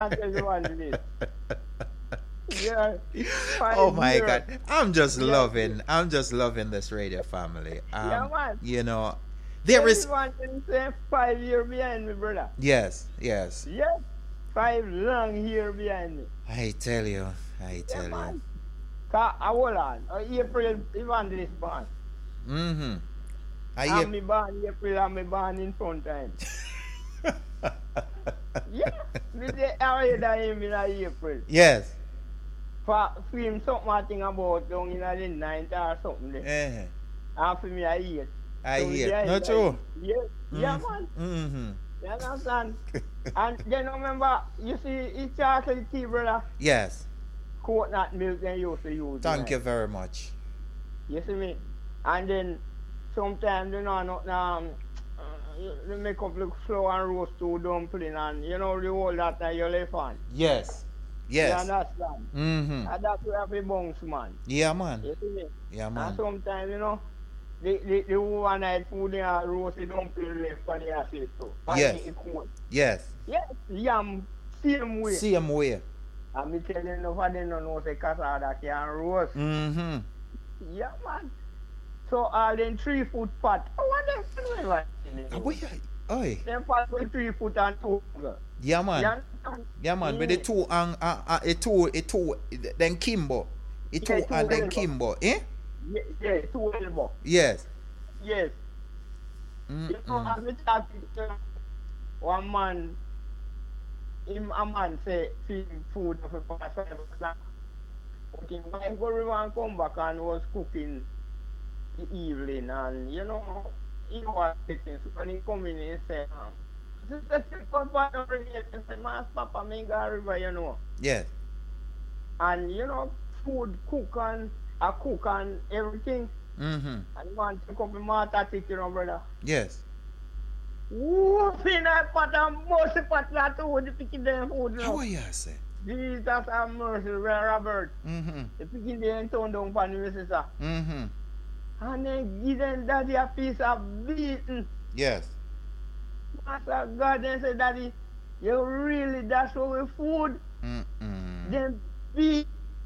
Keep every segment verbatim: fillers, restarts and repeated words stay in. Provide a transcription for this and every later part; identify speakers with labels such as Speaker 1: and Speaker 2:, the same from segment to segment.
Speaker 1: I tell you what it is. Yeah,
Speaker 2: Oh
Speaker 1: five
Speaker 2: my
Speaker 1: years.
Speaker 2: God. I'm just
Speaker 1: Yeah,
Speaker 2: loving I'm just loving this radio family.
Speaker 1: yeah,
Speaker 2: Um,
Speaker 1: man.
Speaker 2: you know, there is
Speaker 1: Everyone can say five years behind me, brother.
Speaker 2: yes, yes.
Speaker 1: Yes, five long years behind me.
Speaker 2: I tell you, I
Speaker 1: Yeah,
Speaker 2: tell you.
Speaker 1: man. Cause, uh, hold on. Uh, April Evangelist born.
Speaker 2: Mm-hmm. I hear
Speaker 1: And me born April and me born in front time. Yeah, me say I that him in April.
Speaker 2: yes.
Speaker 1: For, for him something I think about down in the ninth or something there.
Speaker 2: Eh.
Speaker 1: And for me I eight.
Speaker 2: I
Speaker 1: So me
Speaker 2: hear.
Speaker 1: say I
Speaker 2: Not
Speaker 1: that
Speaker 2: true.
Speaker 1: him. Yeah, yeah,
Speaker 2: Mm.
Speaker 1: man.
Speaker 2: Mm-hmm.
Speaker 1: You understand? And then remember, you see, it's chocolate tea, brother.
Speaker 2: Yes.
Speaker 1: Coconut milk they used to use.
Speaker 2: Thank you
Speaker 1: Tonight.
Speaker 2: very much.
Speaker 1: You see me? And then sometimes, you know, not, um, uh, you make up the flour and roast two dumpling and, you know, the whole that uh, you left on.
Speaker 2: Yes.
Speaker 1: You
Speaker 2: Yes.
Speaker 1: understand?
Speaker 2: Mm-hmm.
Speaker 1: And that's where we bounce, man.
Speaker 2: Yeah, man.
Speaker 1: You see me?
Speaker 2: Yeah,
Speaker 1: And
Speaker 2: man.
Speaker 1: sometimes, you know, the, the, the overnight food, they are roasted dumpling left on the acid too. And
Speaker 2: Yes.
Speaker 1: it cold.
Speaker 2: Yes.
Speaker 1: Yes, yam, same way.
Speaker 2: Same way.
Speaker 1: And me tell you, enough of them don't know say cassava can roast.
Speaker 2: Mm-hmm.
Speaker 1: Yeah, man. So all them three foot pot. I want them to know what
Speaker 2: Ah, boy, oi.
Speaker 1: them pot with three foot and two.
Speaker 2: Yeah, man.
Speaker 1: You understand?
Speaker 2: Yeah, man. But the
Speaker 1: Yeah.
Speaker 2: two and uh, uh, a two, a two, then Kimbo, a two
Speaker 1: Yeah, two
Speaker 2: and then
Speaker 1: elbow.
Speaker 2: Kimbo, eh?
Speaker 1: Yeah, yeah, two elbow.
Speaker 2: Yes.
Speaker 1: Yes. You know,
Speaker 2: Mm-mm.
Speaker 1: as me talk to you, one man, him a man say feed him food for five o'clock. But him wife go river and come back and was cooking the evening and you know he was sitting so when he come in he say um sister take up on the river and say mas papa me go river you know
Speaker 2: Yes.
Speaker 1: and you know food cook and I cook and everything
Speaker 2: Mm-hmm.
Speaker 1: and man take up the matter take you know brother
Speaker 2: Yes.
Speaker 1: whoop in that pot and most pot that to the picking them food you
Speaker 2: How
Speaker 1: know
Speaker 2: are you say?
Speaker 1: Jesus have mercy Robert
Speaker 2: Mm-hmm.
Speaker 1: the picking them turn down for the sister
Speaker 2: Mm-hmm.
Speaker 1: and then give them daddy a piece of beaten.
Speaker 2: Yes.
Speaker 1: Master God then say daddy, you really dash away food,
Speaker 2: Mm-mm.
Speaker 1: then beat.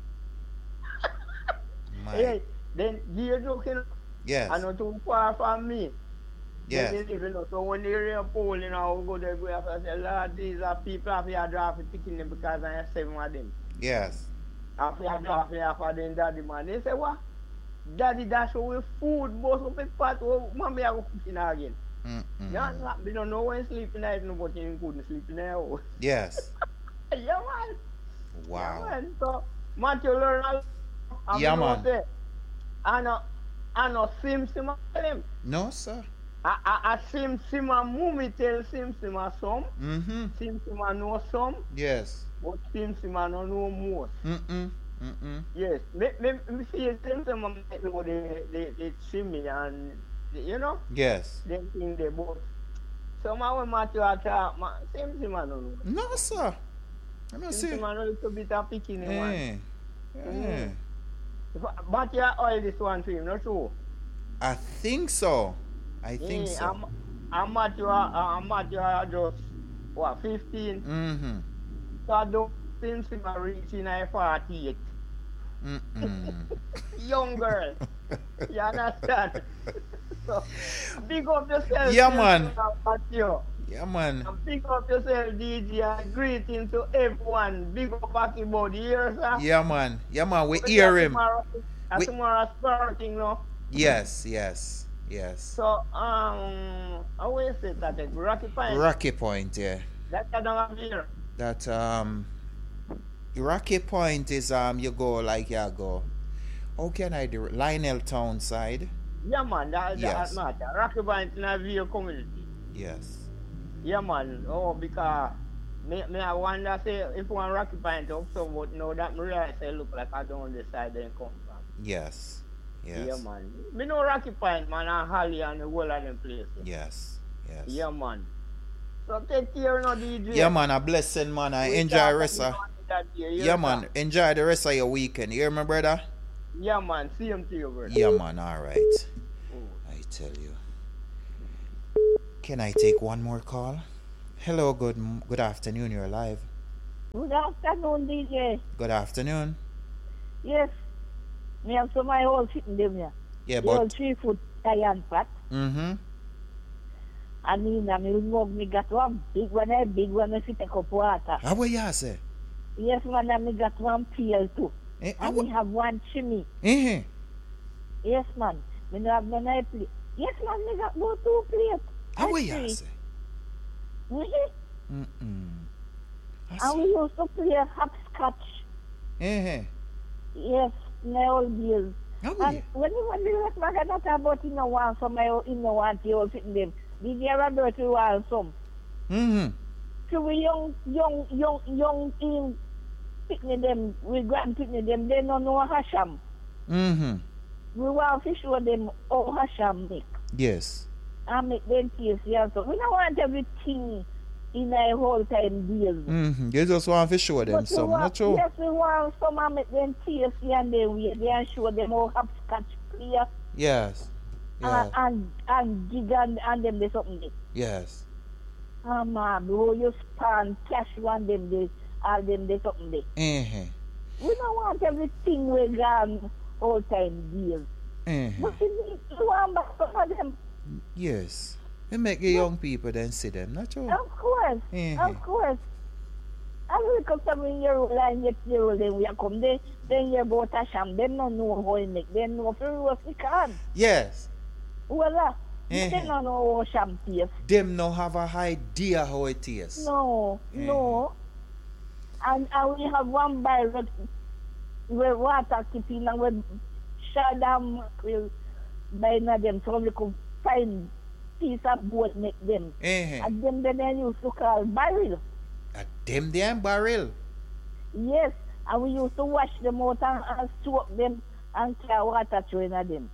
Speaker 2: My.
Speaker 1: Hey, then you joking
Speaker 2: Yes.
Speaker 1: and not too far from me.
Speaker 2: Yes.
Speaker 1: Then they live, you know, so when they rain pool, you know, we go there, go after say, Lord, these are people have to draft picking them because I have seven of them.
Speaker 2: Yes.
Speaker 1: After you draft me after them daddy man. They say what? Daddy dash away food, most of the part, oh, mommy I go cooking again.
Speaker 2: Mm-mm.
Speaker 1: Yeah, nah, we don't know when sleeping night, no, but you couldn't sleep in the house.
Speaker 2: Yes.
Speaker 1: Yeah, man. Yeah,
Speaker 2: Wow.
Speaker 1: man. So, Matthew learn a lot. And
Speaker 2: Yeah,
Speaker 1: me know
Speaker 2: man.
Speaker 1: say, I know, I know Sim Sim a tell him.
Speaker 2: No, sir.
Speaker 1: I, I, I Sim Sim a mummy tell Sim Sim a some.
Speaker 2: Mm-hmm.
Speaker 1: Sim Sim a know some,
Speaker 2: Yes.
Speaker 1: but Sim Sim a no know most.
Speaker 2: Mm-mm. Mm-mm.
Speaker 1: Yes. Me, me, me feel Sim Sim a might know the, the, the Simmy and, the, you know,
Speaker 2: Yes.
Speaker 1: them thing they both. So, my when Matthew a talk, ma, Sim Sim a no know.
Speaker 2: No, sir. I don't
Speaker 1: Sim
Speaker 2: see.
Speaker 1: Sim a know little bit of picking him one.
Speaker 2: Eh. Eh.
Speaker 1: Mm. But you oil this one for him, not true?
Speaker 2: I think so. I think
Speaker 1: Yeah,
Speaker 2: so.
Speaker 1: I'm, I'm at your, I'm at your just, what, fifteen?
Speaker 2: Mm-hmm.
Speaker 1: So I don't think him a reaching a forty-eight.
Speaker 2: Mm-mm.
Speaker 1: Young girl. You understand? So, big up yourself.
Speaker 2: Yeah,
Speaker 1: Sim
Speaker 2: man.
Speaker 1: Sim, Matthew.
Speaker 2: Yeah, man.
Speaker 1: And big up yourself, D J, and greeting to everyone. Big up Aki Body here, sir.
Speaker 2: Yeah, man. Yeah, man. We
Speaker 1: But
Speaker 2: hear
Speaker 1: that's
Speaker 2: him.
Speaker 1: Tomorrow, that's
Speaker 2: We-
Speaker 1: tomorrow's starting, no?
Speaker 2: Yes, yes, yes.
Speaker 1: So, um, I always say that the Rocky Pine,
Speaker 2: Rocky Point, yeah.
Speaker 1: that I don't have here.
Speaker 2: That um Rocky Point is um you go like you go. How can I do it? Lionel Town side?
Speaker 1: Yeah, man, that,
Speaker 2: Yes.
Speaker 1: that matter. Rocky Pine in a real community.
Speaker 2: Yes.
Speaker 1: Yeah, man. Oh, because me, me I wonder say if one Rocky Pine up so but now that me realize say look like I don't decide they come from.
Speaker 2: Yes. Yes.
Speaker 1: Yeah, man. Me know Rocky Pine, man, and Holly and the whole of them places.
Speaker 2: Yes. Yes.
Speaker 1: Yeah, man. So take care now, D J.
Speaker 2: Yeah, man, a blessing, man. I
Speaker 1: We
Speaker 2: enjoy
Speaker 1: talk
Speaker 2: the rest of
Speaker 1: about that day,
Speaker 2: Yeah,
Speaker 1: sir?
Speaker 2: man. Enjoy the rest of your weekend. You hear me, brother?
Speaker 1: Yeah, man. Same to you, brother.
Speaker 2: Yeah, man. All right.
Speaker 1: Oh.
Speaker 2: I tell you. Can I take one more call? Hello, good good afternoon. You're live.
Speaker 3: Good afternoon, D J.
Speaker 2: Good afternoon.
Speaker 3: Yes, me have some my whole sitting them here.
Speaker 2: Yeah,
Speaker 3: The whole
Speaker 2: but
Speaker 3: three foot iron pot.
Speaker 2: mm-hmm.
Speaker 3: I mean, I mean, mug me got one big one, a big one, if you take up water.
Speaker 2: How what you say?
Speaker 3: Yes, man, I me got one pail too.
Speaker 2: Eh, how
Speaker 3: And
Speaker 2: what?
Speaker 3: we have one chimney.
Speaker 2: Eh,
Speaker 3: Yes, man. Me no have no night plate. Yes, man, me got no two plates.
Speaker 2: how
Speaker 3: And
Speaker 2: what you
Speaker 3: three.
Speaker 2: say?
Speaker 3: Mhm.
Speaker 2: Mm-mm. I
Speaker 3: And we
Speaker 2: see.
Speaker 3: used to play hopscotch.
Speaker 2: Eh,
Speaker 3: Yes, in the old days.
Speaker 2: how
Speaker 3: And
Speaker 2: what?
Speaker 3: when you when you was talking not about in the one some my in the one the old sitting them. Did you ever go to one some?
Speaker 2: Mm-hmm.
Speaker 3: So we young young young young in picnic them, we grand picnic them, they don't know Hasham.
Speaker 2: Mm-hmm.
Speaker 3: We want to show them how Hasham make.
Speaker 2: Yes.
Speaker 3: And make them taste yeah. So we don't want everything in a whole time deals.
Speaker 2: Mm-hmm. You just want to show them
Speaker 3: But we
Speaker 2: some,
Speaker 3: want,
Speaker 2: not true?
Speaker 3: yes, we want some and make them taste and then we they and show them how hopscotch play.
Speaker 2: Yes. Yeah.
Speaker 3: And, and and dig and, and them they something there.
Speaker 2: Yes.
Speaker 3: Ah man, bro, you span cash one them they all them they something there.
Speaker 2: Eh,
Speaker 3: We don't want everything we gone all time deals.
Speaker 2: eh.
Speaker 3: But we need to want back some of them.
Speaker 2: Yes. They make the young people then see them, not true?
Speaker 3: Of course,
Speaker 2: Mhm.
Speaker 3: of course. And we come seven year old and eight year old then we are come there, then you about a sham, them don't know how it make, they know for roast we can.
Speaker 2: Yes.
Speaker 3: Well, uh,
Speaker 2: Mhm.
Speaker 3: they don't know how sham taste.
Speaker 2: Them no have a idea how it tastes.
Speaker 3: No,
Speaker 2: Mhm.
Speaker 3: no. And, and we have one barrel where water keeping and we shut down mackerel by na them so we could find piece of boat make them.
Speaker 2: Eh.
Speaker 3: And them then they used to call barrel.
Speaker 2: A them damn barrel.
Speaker 3: Yes. And we used to wash them out and, and soak them and clear water through in them.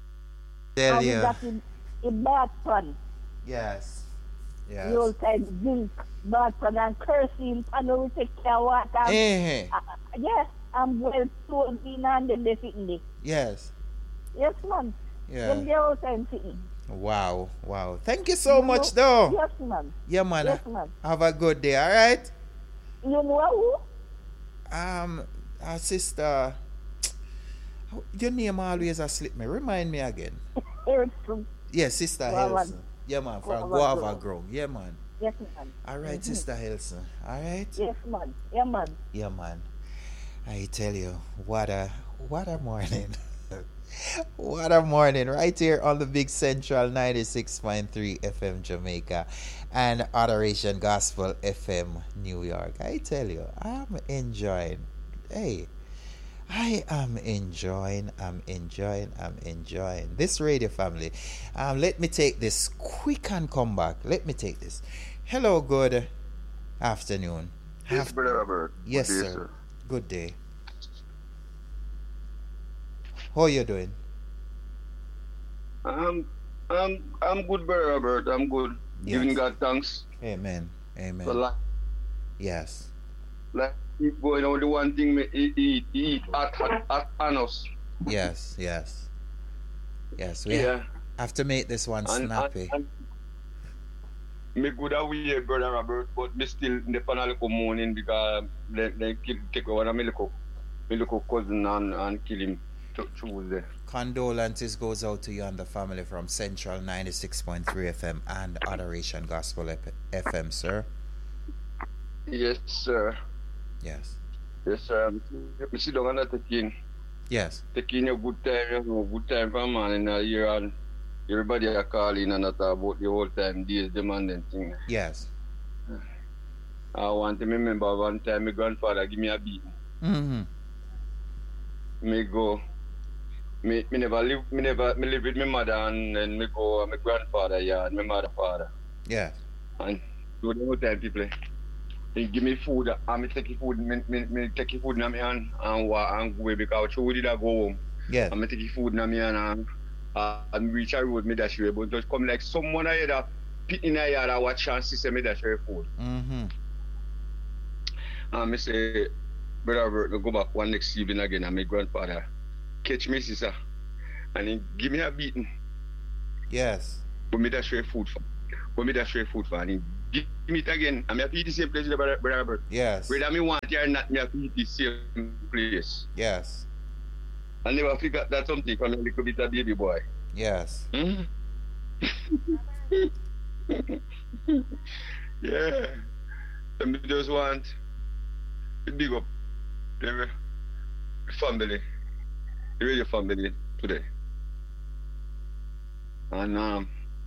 Speaker 2: Tell
Speaker 3: And we
Speaker 2: you.
Speaker 3: got in a bath pan.
Speaker 2: Yes. Yes.
Speaker 3: The old time zinc bath pan and kerosene pan we take care of water.
Speaker 2: Eh.
Speaker 3: Uh, yes, I'm well told in and then they sitting there.
Speaker 2: Yes.
Speaker 3: Yes, man.
Speaker 2: Yeah.
Speaker 3: Them they all time sitting.
Speaker 2: Wow. Wow. Thank you so
Speaker 3: You
Speaker 2: much,
Speaker 3: know-
Speaker 2: though.
Speaker 3: Yes, man.
Speaker 2: Yeah, man.
Speaker 3: Yes, man.
Speaker 2: Have a good day. All right.
Speaker 3: You know who?
Speaker 2: Um, our sister. Your name always a slip me. Remind me again.
Speaker 3: Erickson.
Speaker 2: Yeah, Sister
Speaker 3: Guava-
Speaker 2: Helson. Yeah, man. From
Speaker 3: Guava
Speaker 2: Guava
Speaker 3: Grove.
Speaker 2: Grove. Yeah, man.
Speaker 3: Yes, man.
Speaker 2: All right,
Speaker 3: Mhm.
Speaker 2: Sister Helson. All right.
Speaker 3: Yes, man. Yeah, man.
Speaker 2: Yeah, man. I tell you, what a what a morning. What a morning right here on the Big Central ninety-six point three F M Jamaica and Adoration Gospel F M New York. I tell you, I'm enjoying. Hey, I am enjoying, I'm enjoying, I'm enjoying this radio family. Um, let me take this quick and come back. Let me take this. Hello, good afternoon.
Speaker 4: Yes,
Speaker 2: Af-
Speaker 4: Brother Robert.
Speaker 2: yes,
Speaker 4: Good day,
Speaker 2: sir. Good day. How you doing?
Speaker 4: I'm, I'm, I'm good, Brother Robert. I'm good.
Speaker 2: Yes.
Speaker 4: Giving God thanks
Speaker 2: Amen. Amen.
Speaker 4: for life.
Speaker 2: Yes.
Speaker 4: Like, keep going on. The one thing me eat, eat, eat at, at, at Anos.
Speaker 2: Yes. Yes. Yes. We
Speaker 4: Yeah.
Speaker 2: have to make this one
Speaker 4: And,
Speaker 2: snappy.
Speaker 4: and, and me good away, Brother Robert, but me still in the panel morning because they, they kill, take one of my little, my little cousin and, and kill him to Tuesday.
Speaker 2: Condolences goes out to you and the family from Central ninety-six point three F M and Adoration Gospel F M, sir.
Speaker 4: Yes, sir.
Speaker 2: Yes.
Speaker 4: Yes, sir. Me sit down and taking,
Speaker 2: Yes.
Speaker 4: taking a good time, you know, good time for man in a year and everybody are calling and that about the whole time days demanding thing.
Speaker 2: Yes.
Speaker 4: I want to remember one time my grandfather give me a beating.
Speaker 2: Mm-hmm.
Speaker 4: Me go, me, me never live, me never, me live with my mother and then me go my grandfather yard, my mother father.
Speaker 2: Yeah.
Speaker 4: And do the whole time people, they give me food and me take the food, me, me, me take the food in my hand and walk and go away because we did I go home.
Speaker 2: Yes.
Speaker 4: And me take the food in my hand and, uh, and reach a road me dash away, but just come like someone I had a pit in a yard and watch and see say me dash away food.
Speaker 2: Mm-hmm.
Speaker 4: And me say, Brother Robert, me go back one next evening again and my grandfather catch me, sister, and he give me a beating.
Speaker 2: Yes.
Speaker 4: But me dash away food for, but me dash away food for, and he give me it again. I'm at the same place, brother Robert.
Speaker 2: Yes.
Speaker 4: Whether me want it or not, me have to eat the same place.
Speaker 2: Yes.
Speaker 4: I never forgot that something from a little bit of baby boy.
Speaker 2: Yes.
Speaker 4: Hmm? Yeah. So me just want to big up the family, the radio family today. And um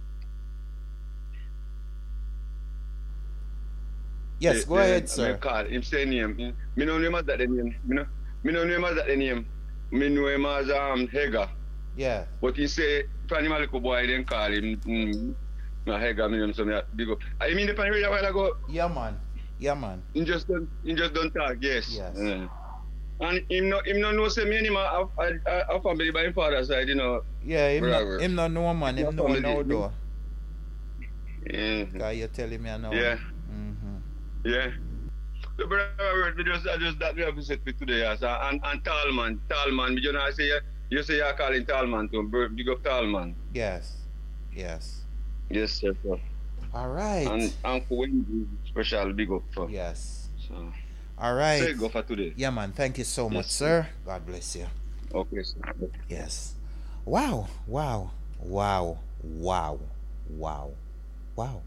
Speaker 2: Yes,
Speaker 4: the-
Speaker 2: go
Speaker 4: the-
Speaker 2: ahead, sir.
Speaker 4: Me call him say name. Me me know him as that the name. Me know me know him as that the name. Me know him as um Hega.
Speaker 2: Yeah.
Speaker 4: But he say from him a little boy then call him mm, no Hega me know so me a big up. I mean the pan radio a while ago.
Speaker 2: Yeah, man. Yeah, man.
Speaker 4: He just don't he just don't talk, yes.
Speaker 2: Yes.
Speaker 4: Uh, and him no him no know say me and him a, a, a, a family by him father's side, you know.
Speaker 2: Yeah, him
Speaker 4: Bravo.
Speaker 2: no, him no know, man. Him
Speaker 4: Yeah,
Speaker 2: know
Speaker 4: family.
Speaker 2: now, though.
Speaker 4: Yeah.
Speaker 2: Because you tell him you know.
Speaker 4: Yeah.
Speaker 2: Mm-hmm.
Speaker 4: Yeah. So brother Robert, we just I just that we have to set with today, yes. And and Talman, Talman, me just know say you, you say you're calling Talman to bro, big up Talman.
Speaker 2: Yes. Yes.
Speaker 4: Yes, sir. sir.
Speaker 2: All right.
Speaker 4: And Uncle Wendy special big up for.
Speaker 2: Yes.
Speaker 4: So
Speaker 2: All
Speaker 4: so
Speaker 2: right.
Speaker 4: you go for today.
Speaker 2: Yeah, man. Thank you so much,
Speaker 4: Yes,
Speaker 2: sir. God bless you.
Speaker 4: Okay, sir.
Speaker 2: Yes. Wow. Wow. Wow. Wow. Wow. Wow.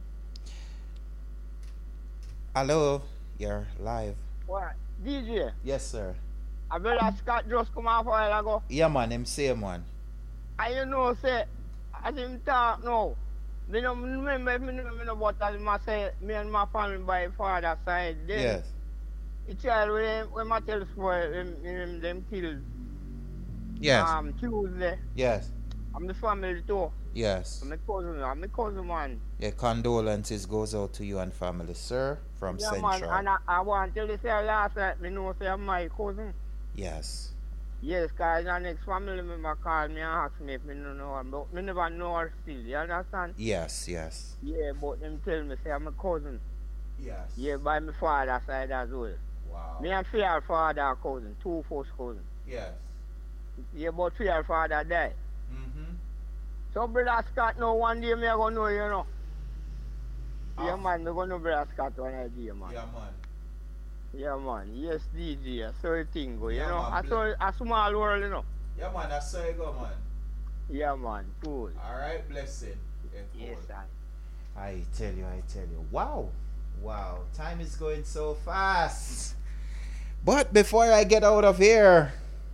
Speaker 2: Hello. You're live.
Speaker 1: What? D J,
Speaker 2: Yes, sir.
Speaker 1: I brother Scott just come off a while ago.
Speaker 2: Yeah, man. Him same one.
Speaker 1: And you know, say, as him talk now, me no remember if me know me know what as him a say, me and my family by father side. Then
Speaker 2: Yes.
Speaker 1: the child when him, when my tell spoil, him, him, them killed
Speaker 2: Yes.
Speaker 1: um Tuesday.
Speaker 2: Yes.
Speaker 1: I'm the family too.
Speaker 2: Yes.
Speaker 1: I'm my cousin, I'm my cousin man.
Speaker 2: Yeah, condolences goes out to you and family, sir, from
Speaker 1: Yeah
Speaker 2: Central.
Speaker 1: man, and I, I want to tell you say last night, me know say I'm my cousin.
Speaker 2: Yes.
Speaker 1: Yes, cause the next family member called me and asked me if me know know her, but me never know her still, you understand?
Speaker 2: Yes, yes.
Speaker 1: Yeah, but them tell me say I'm a cousin.
Speaker 2: Yes.
Speaker 1: Yeah, by my father side as well.
Speaker 2: Wow.
Speaker 1: Me and Fear father are cousin, two first cousin.
Speaker 2: Yes.
Speaker 1: Yeah, but Fear father died.
Speaker 2: Mm-hmm.
Speaker 1: So brother Scott now one day me I gonna know, you know. Yeah
Speaker 2: Ah.
Speaker 1: man, me gonna know brother Scott one day, man.
Speaker 2: Yeah, man.
Speaker 1: Yeah man, yes D J, so the thing go, you
Speaker 2: Yeah,
Speaker 1: know.
Speaker 2: man,
Speaker 1: I
Speaker 2: bl-
Speaker 1: saw a small world, you know.
Speaker 2: Yeah, man, that's how you go, man.
Speaker 1: Yeah man, cool.
Speaker 2: All right, blessing. Yeah, cool.
Speaker 1: Yes, I.
Speaker 2: I tell you, I tell you. Wow. Wow. Time is going so fast. But before I get out of here,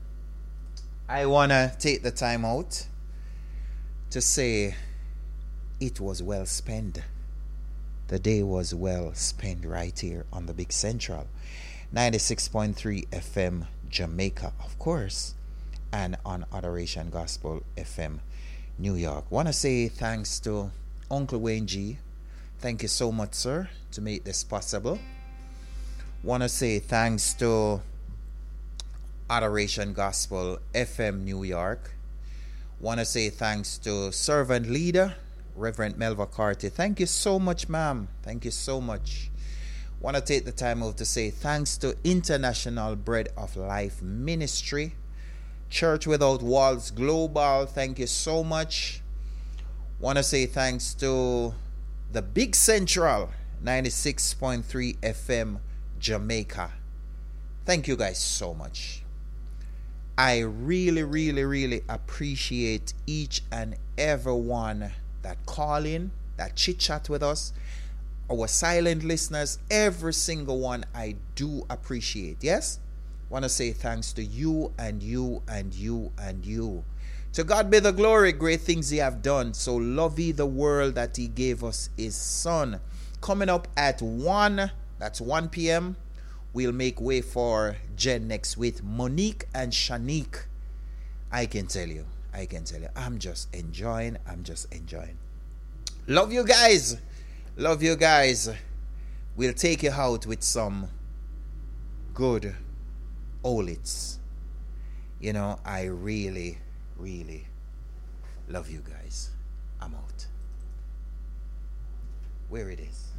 Speaker 2: I want to take the time out to say it was well spent. The day was well spent right here on the Big Central. ninety-six point three F M Jamaica, of course, and on Adoration Gospel F M New York. Want to say thanks to Uncle Wayne G. Thank you so much, sir, to make this possible. Want to say thanks to Adoration Gospel F M New York. Want to say thanks to servant leader Reverend Melva Carty. Thank you so much, ma'am. Thank you so much. Want to take the time out to say thanks to International Bread of Life Ministry, Church Without Walls Global. Thank you so much. Want to say thanks to the Big Central ninety-six point three F M Jamaica. Thank you guys so much. I really, really, really appreciate each and every one that call in, that chit chat with us, our silent listeners, every single one I do appreciate. Yes? Want to say thanks to you and you and you and you. To God be the glory, great things he have done. So love ye the world that he gave us his son. Coming up at one, that's one p.m., we'll make way for Gen Next with Monique and Shanique. I can tell you, I can tell you, I'm just enjoying, I'm just enjoying. Love you guys. Love you guys. We'll take you out with some good Olits. You know, I really, really love you guys. I'm out. Where it is.